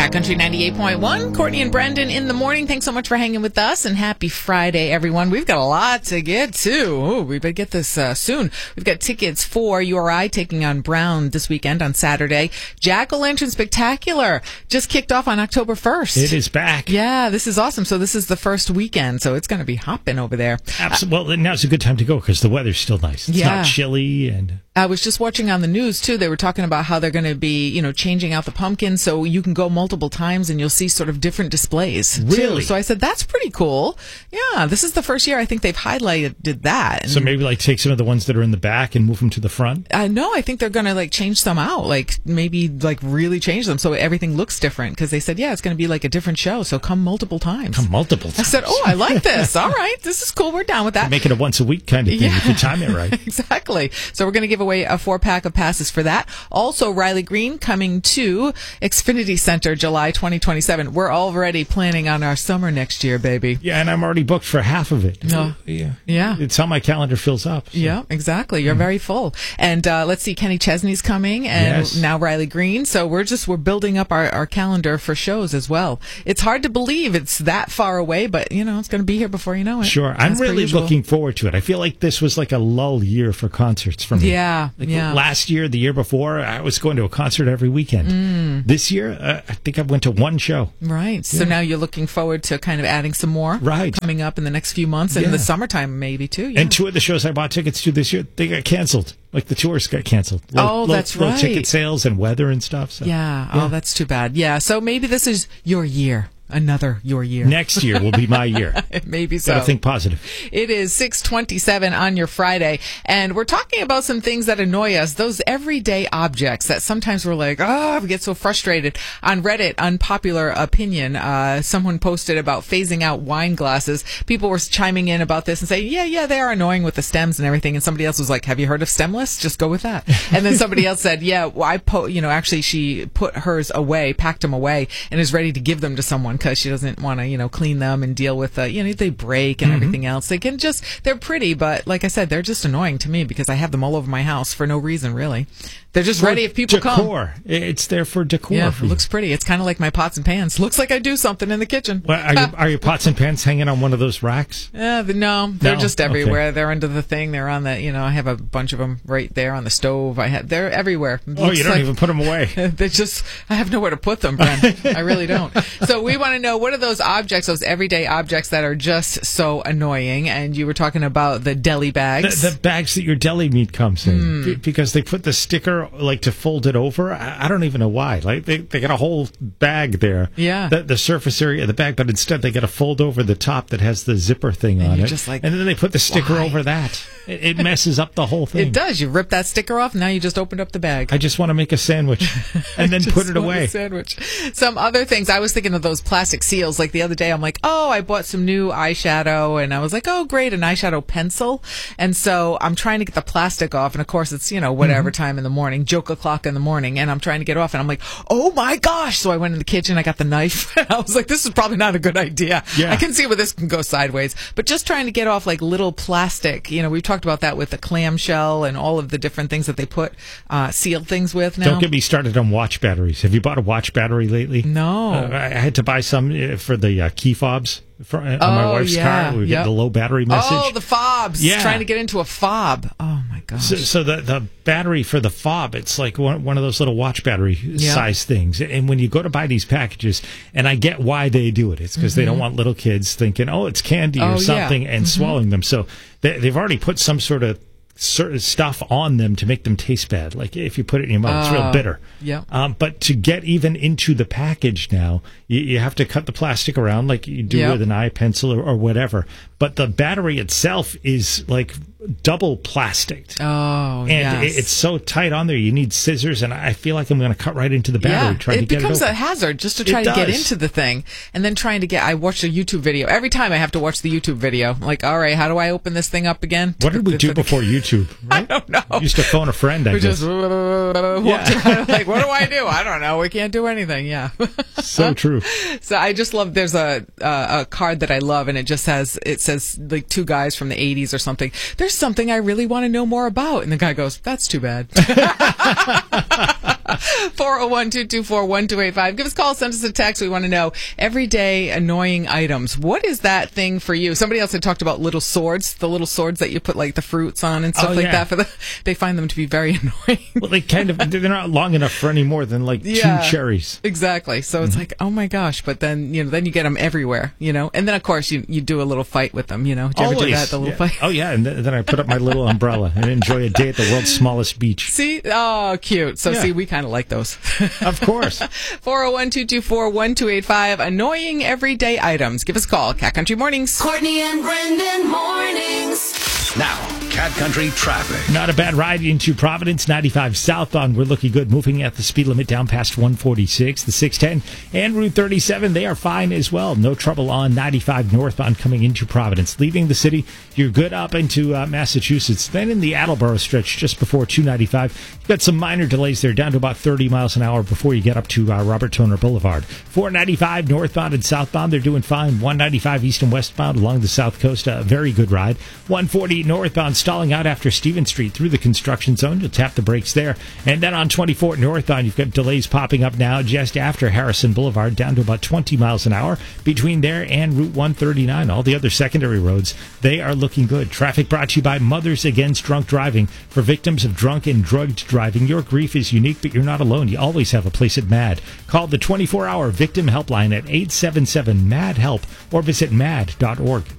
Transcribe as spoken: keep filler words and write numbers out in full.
Cat Country ninety-eight point one. Courtney and Brendan in the morning. Thanks so much for hanging with us, and happy Friday, everyone. We've got a lot to get to. Oh, we better get this uh, soon. We've got tickets for U R I taking on Brown this weekend on Saturday. Jack-O-Lantern Spectacular just kicked off on October first. It is back. Yeah, this is awesome. So this is the first weekend, so it's going to be hopping over there. Absolutely. Well, now's a good time to go because the weather's still nice. It's Yeah. not chilly. And I was just watching on the news, too. They were talking about how they're going to be, you know, changing out the pumpkins so you can go multiple times and you'll see sort of different displays. Really? Too. So I said, that's pretty cool. Yeah, this is the first year I think they've highlighted that. And so maybe like take some of the ones that are in the back and move them to the front? I know. I think they're going to like change some out, like maybe like really change them so everything looks different because they said, yeah, it's going to be like a different show. So come multiple times. Come multiple times. I said, oh, I like this. All right. This is cool. We're down with that. Make it a once a week kind of thing Yeah. if you time it right. Exactly. So we're going to give away a four pack of passes for that. Also, Riley Green coming to Xfinity Center July twenty twenty-seven. We're already planning on our summer next year, baby. Yeah, and I'm already booked for half of it. No. Yeah. Yeah. It's how my calendar fills up. So. Yeah, exactly. You're very full. And uh, let's see, Kenny Chesney's coming, and Yes. now Riley Green. So we're just we're building up our, our calendar for shows as well. It's hard to believe it's that far away, but you know it's going to be here before you know it. Sure. I'm As per really usual. looking forward to it. I feel like this was like a lull year for concerts for me. Yeah, Like yeah. last year, the year before, I was going to a concert every weekend. Mm. This year, uh, I think I went to one show. Right. So now you're looking forward to kind of adding some more Right. coming up in the next few months and Yeah. the summertime maybe too. Yeah. And two of the shows I bought tickets to this year, they got canceled. Like the tours got canceled. Low, Oh, low- that's low right. ticket sales and weather and stuff. So. yeah. Oh, that's too bad. Yeah. So maybe this is your year. Another your year. Next year will be my year. Maybe so. Gotta think positive. It is six twenty-seven on your Friday, and we're talking about some things that annoy us, those everyday objects that sometimes we're like, oh, we get so frustrated. On Reddit, Unpopular Opinion, uh, someone posted about phasing out wine glasses. People were chiming in about this and saying, yeah, yeah, they are annoying with the stems and everything, and somebody else was like, have you heard of stemless? Just go with that. And then somebody else said, yeah, well, I po- you know, actually she put hers away, packed them away, and is ready to give them to someone because she doesn't want to, you know, clean them and deal with, uh, you know, they break and Mm-hmm. everything else. They can just, they're pretty, but like I said, they're just annoying to me because I have them all over my house for no reason, really. They're just ready if people come. Decor. It's there for decor. Yeah, for it you. looks pretty. It's kind of like my pots and pans. Looks like I do something in the kitchen. Well, are, your, are your pots and pans hanging on one of those racks? Yeah, the, no, they're No? just everywhere. Okay. They're under the thing. They're on the, you know, I have a bunch of them right there on the stove. I have, they're everywhere. Oh, Looks you don't like- even put them away. They just, I have nowhere to put them, Brent. I really don't. So we want to know, what are those objects, those everyday objects that are just so annoying? And you were talking about the deli bags. The, the bags that your deli meat comes in, Hmm. B- because they put the sticker like to fold it over. I, I don't even know why. Like they, they got a whole bag there. Yeah. The, the surface area of the bag, but instead they got a fold over the top that has the zipper thing And on you're it. just like, and then they put the sticker why? over that. It, it messes up the whole thing. It does. You rip that sticker off, now you just opened up the bag. I just want to make a sandwich and then Just put it want a away. Sandwich. Some other things. I was thinking of those plastic seals. Like the other day, I'm like, oh, I bought some new eyeshadow, and I was like, oh, great, an eyeshadow pencil. And so I'm trying to get the plastic off, and of course it's, you know, whatever Mm-hmm. time in the morning, joke o'clock in the morning, and I'm trying to get it off, and I'm like, oh my gosh! So I went in the kitchen, I got the knife, and I was like, this is probably not a good idea. Yeah. I can see where this can go sideways. But just trying to get off like little plastic. You know, we've talked about that with the clamshell and all of the different things that they put uh, seal things with now. Don't get me started on watch batteries. Have you bought a watch battery lately? No. Uh, I I had to buy some uh, for the uh, key fobs for, uh, on my Oh, wife's yeah. car. We Yep. get the low battery message. Oh, the fobs. Yeah. Trying to get into a fob. Oh, my gosh. So, so the, the battery for the fob, it's like one, one of those little watch battery size things. And when you go to buy these packages, and I get why they do it, it's because they don't want little kids thinking, oh, it's candy Oh, or yeah. something, and swallowing them. So they, they've already put some sort of certain stuff on them to make them taste bad. Like if you put it in your mouth, it's real Oh, bitter. yeah. Um, but to get even into the package now, you, you have to cut the plastic around like you do Yep. with an eye pencil or, or whatever. But the battery itself is like double plastic. Oh, And yes. it, it's so tight on there. You need scissors, and I feel like I'm going to cut right into the battery yeah, trying it to get becomes it a open. hazard just to try It to get does. into the thing, and then trying to get. I watched a YouTube video every time. I have to watch the YouTube video. I'm like, all right, how do I open this thing up again? What did we do before YouTube? I Right? don't know. We used to phone a friend, I We guess. just walked around like, what do I do? I don't know. We can't do anything. Yeah. So true. So I just love. There's a uh, a card that I love, and it just has it says like two guys from the eighties or something. There's something I really want to know more about, and the guy goes, "That's too bad." four oh one, two two four, one two eight five. Give us a call, send us a text. We want to know everyday annoying items. What is that thing for you? Somebody else had talked about little swords, the little swords that you put like the fruits on and stuff oh, like yeah. that. For the, they find them to be very annoying. Well, they kind of, they're not long enough for any more than like Yeah, two cherries. Exactly. So it's Mm-hmm. like, oh my gosh. But then, you know, then you get them everywhere, you know. And then, of course, you, you do a little fight with them, you know. Do you Always. ever do that, the little yeah. fight? Oh, yeah. And th- then I put up my little umbrella and enjoy a day at the world's smallest beach. See? Oh, cute. So, Yeah. see, we kind of like those. Of course. four oh one, two two four, one two eight five. Annoying everyday items. Give us a call. Cat Country Mornings. Courtney and Brendan mornings. Now, Cat Country traffic. Not a bad ride into Providence, ninety-five southbound. We're looking good, moving at the speed limit down past one forty-six. The six ten and Route thirty-seven, they are fine as well. No trouble on ninety-five northbound coming into Providence. Leaving the city, you're good up into uh, Massachusetts. Then in the Attleboro stretch, just before two ninety-five, you've got some minor delays there, down to about thirty miles an hour before you get up to uh, Robert Toner Boulevard. four ninety-five northbound and southbound, they're doing fine. one ninety-five east and westbound along the south coast, a very good ride. one forty northbound stalling out after Stevens Street through the construction zone. You'll tap the brakes there. And then on twenty-four northbound, you've got delays popping up now just after Harrison Boulevard, down to about twenty miles an hour between there and Route one thirty-nine. All the other secondary roads, they are looking good. Traffic brought to you by Mothers Against Drunk Driving. For victims of drunk and drugged driving, your grief is unique, but you're not alone. You always have a place at MAD. Call the twenty-four hour victim helpline at eight seven seven, M A D, HELP or visit mad dot org.